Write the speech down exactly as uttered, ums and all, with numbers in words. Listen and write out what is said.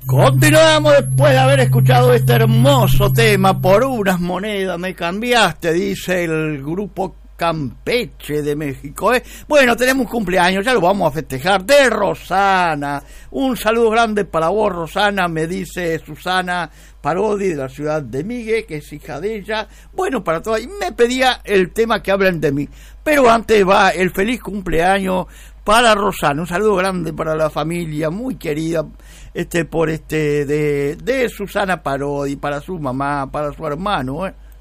Continuamos después de haber escuchado este hermoso tema. Por unas monedas me cambiaste, dice el grupo Campeche de México, ¿eh? Bueno, tenemos un cumpleaños, ya lo vamos a festejar, de Rosana. Un saludo grande para vos, Rosana, me dice Susana Parodi de la ciudad de Miguel, que es hija de ella. Bueno, para todas, y me pedía el tema que hablan de mí. Pero antes va el feliz cumpleaños para Rosana, un saludo grande para la familia, muy querida, este por este de, de Susana Parodi, para su mamá, para su hermano, ¿eh?